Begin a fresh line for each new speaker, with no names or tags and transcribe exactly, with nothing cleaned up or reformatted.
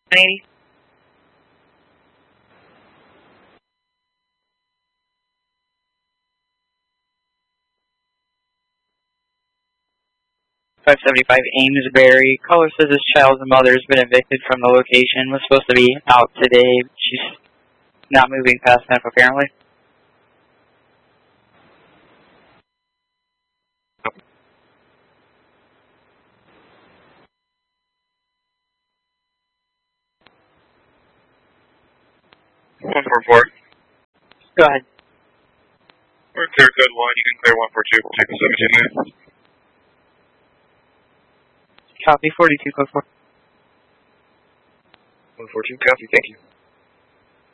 one eighty. five seventy-five Amesbury. Caller says this child's mother has been evicted from the location. Was supposed to be out today. She's not moving fast enough, apparently.
one four four.
Go ahead.
We're clear code one. You can clear one four two. Take the seventeen there.
Copy, forty-two, code four.
one four two, copy. Thank you.